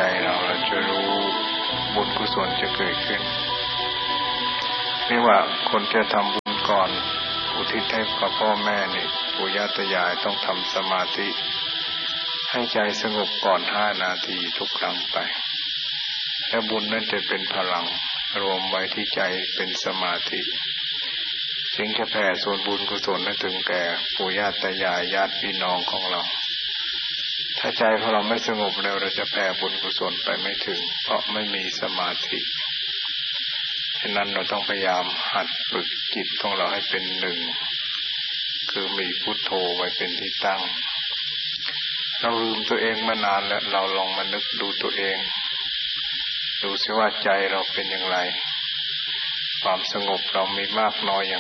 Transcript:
เราจะรู้บุญกุศลจะเกิดขึ้นไม่ว่าคนจะทำบุญก่อนอุทิศให้กับพ่อแม่นี่ปู่ย่าตายายต้องทำสมาธิให้ใจสงบก่อน5 นาทีทุกครั้งไปแล้วบุญนั้นจะเป็นพลังรวมไว้ที่ใจเป็นสมาธิจึงจะแผ่ส่วนบุญกุศลนั้นถึงแก่ปู่ย่าตายายญาติพี่น้องของเราถ้าใจของเราไม่สงบแล้วเราจะแผ่บุญกุศลไปไม่ถึงเพราะไม่มีสมาธิฉะนั้นเราต้องพยายามหัดฝึกจิตของเราให้เป็นหนึ่งคือมีพุทโธไว้เป็นที่ตั้งเราลืมตัวเองมานานแล้วเราลองมานึกดูตัวเองดูสิว่าใจเราเป็นอย่างไรความสงบเรามีมากน้อยอย่าง